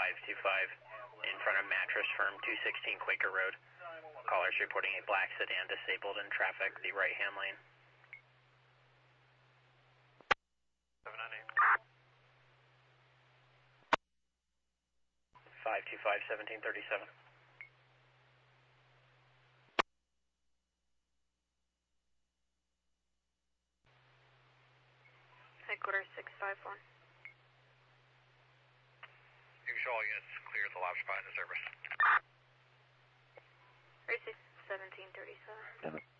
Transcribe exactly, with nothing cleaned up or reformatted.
five two five in front of Mattress Firm, two sixteen Quaker Road. Callers reporting a black sedan disabled in traffic, the right-hand lane. seven nine eight. five two five, seventeen thirty-seven. Headquarters six five one. You can show all units clear the lab spot in the service. Receive seventeen thirty-seven.